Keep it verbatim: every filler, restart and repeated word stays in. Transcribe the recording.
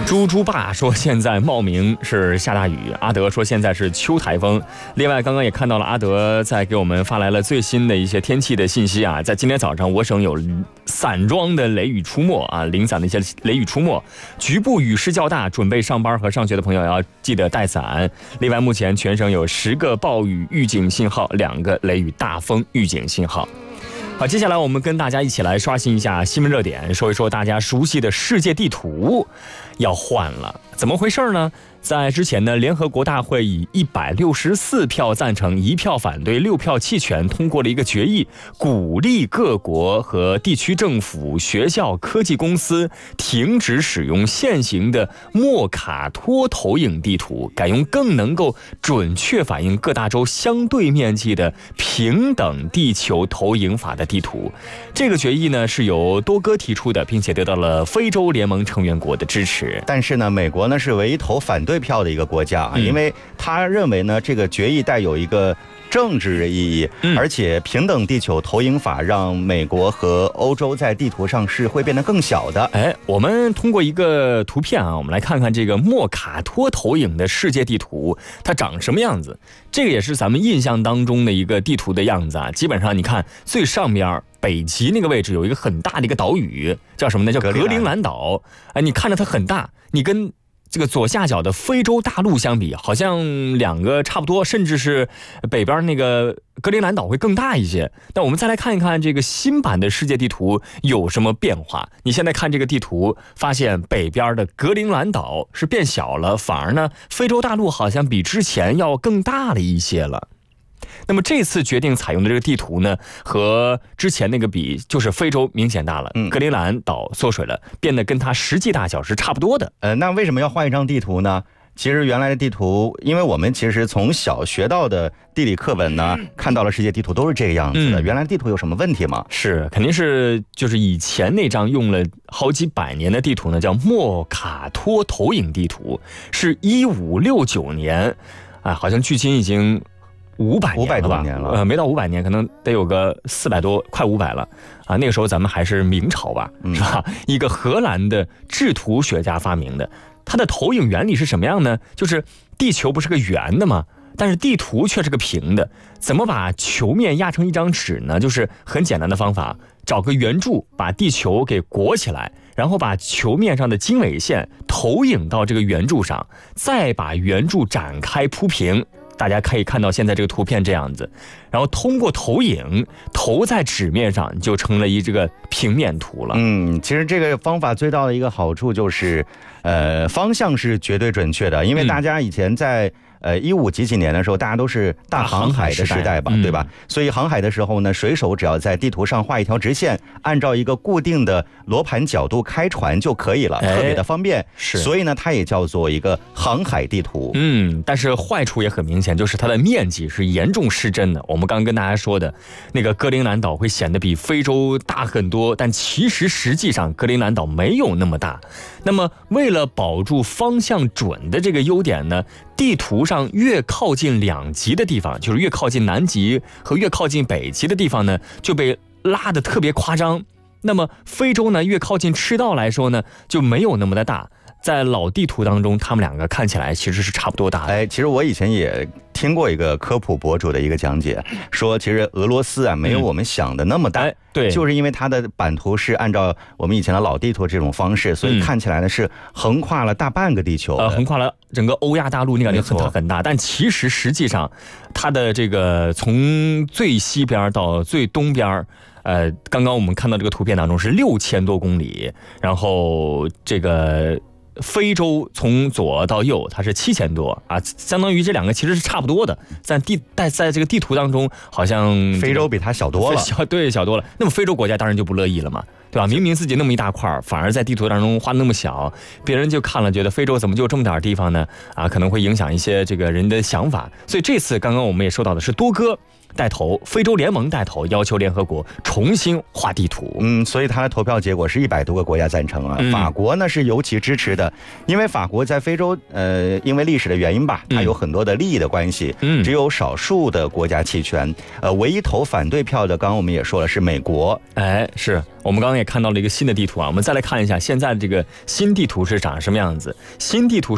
猪猪爸说现在茂名是下大雨，阿德说现在是秋台风。另外刚刚也看到了阿德在给我们发来了最新的一些天气的信息啊，在今天早上我省有散装的雷雨出没啊，零散的一些雷雨出没，局部雨势较大，准备上班和上学的朋友要记得带伞。另外目前全省有十个暴雨预警信号，两个雷雨大风预警信号。好，接下来我们跟大家一起来刷新一下新闻热点，说一说大家熟悉的世界地图要换了，怎么回事呢？在之前呢，联合国大会以一百六十四票赞成、一票反对、六票弃权通过了一个决议，鼓励各国和地区政府、学校、科技公司停止使用现行的莫卡托投影地图，改用更能够准确反映各大洲相对面积的平等地球投影法的地图。这个决议呢是由多哥提出的，并且得到了非洲联盟成员国的支持。 但是呢，美国呢是唯一投反对票的一个国家啊，因为他认为呢，这个决议带有一个政治意义，嗯、而且平等地球投影法让美国和欧洲在地图上是会变得更小的。 哎，我们通过一个图片啊，我们来看看这个莫卡托投影的世界地图，它长什么样子？这个也是咱们印象当中的一个地图的样子啊。基本上你看最上边北极那个位置有一个很大的一个岛屿，叫什么呢？叫格陵兰岛。哎，你看着它很大，你跟这个左下角的非洲大陆相比，好像两个差不多，甚至是北边那个格陵兰岛会更大一些。那我们再来看一看这个新版的世界地图有什么变化。你现在看这个地图，发现北边的格陵兰岛是变小了，反而呢，非洲大陆好像比之前要更大了一些了。那么这次决定采用的这个地图呢，和之前那个比，就是非洲明显大了，嗯、格陵兰岛缩水了，变得跟它实际大小是差不多的。 呃，那为什么要换一张地图呢？其实原来的地图，因为我们其实从小学到的地理课本呢，看到了世界地图都是这个样子的。嗯、原来地图有什么问题吗？ 是，肯定是就是以前那张用了好几百年的地图呢，叫莫卡托投影地图，是一五六九年，啊，好像距今已经五百年了吧？五百多年了，呃，没到五百年，可能得有个四百多，快五百了啊。那个时候咱们还是明朝吧，嗯、是吧？一个荷兰的制图学家发明的。它的投影原理是什么样呢？就是地球不是个圆的吗？但是地图却是个平的。怎么把球面压成一张纸呢？就是很简单的方法，找个圆柱把地球给裹起来，然后把球面上的经纬线投影到这个圆柱上，再把圆柱展开铺平。大家可以看到现在这个图片这样子，然后通过投影投在纸面上，就成了一这个平面图了。 嗯，其实这个方法最大的一个好处就是，呃，方向是绝对准确的，因为大家以前在呃一五几几年的时候，大家都是大航海的时代吧，对吧？所以航海的时候呢，水手只要在地图上画一条直线，按照一个固定的罗盘角度开船就可以了，哎、特别的方便。是，所以呢，它也叫做一个航海地图。 嗯，但是坏处也很明显，就是它的面积是严重失真的。我们刚刚跟大家说的那个格陵兰岛会显得比非洲大很多，但其实实际上格陵兰岛没有那么大。那么为了保住方向准的这个优点呢，地图上越靠近两极的地方，就是越靠近南极和越靠近北极的地方呢，就被拉得特别夸张。那么非洲呢，越靠近赤道来说呢，就没有那么的大。在老地图当中，他们两个看起来其实是差不多大的。 哎，其实我以前也听过一个科普博主的一个讲解，说其实俄罗斯啊没有我们想的那么大，嗯哎、 对， 就是因为它的版图是按照我们以前的老地图这种方式，所以看起来呢是横跨了大半个地球， 呃，横跨了整个欧亚大陆，你感觉很大很大，但其实实际上它的这个从最西边到最东边。呃，刚刚我们看到这个图片当中是六千多公里，然后这个非洲从左到右它是七千多啊，相当于这两个其实是差不多的，在地在在这个地图当中，好像、这个、 非洲比它小多了， 小对小多了。那么非洲国家当然就不乐意了嘛，对吧？明明自己那么一大块，反而在地图当中画那么小，别人就看了觉得非洲怎么就这么点地方呢？啊，可能会影响一些这个人的想法。所以这次刚刚我们也说到的是多哥带头，非洲联盟带头要求联合国重新画地图。 嗯，所以他的投票结果是一百多个国家赞成啊。嗯、法国呢是尤其支持的，因为法国在非洲，呃，因为历史的原因吧，它有很多的利益的关系，嗯，只有少数的国家弃权。呃，唯一投反对票的，刚刚我们也说了是美国， 哎，是。 我们刚刚也看到了一个新的地图啊，我们再来看一下现在的这个新地图是长什么样子。新地图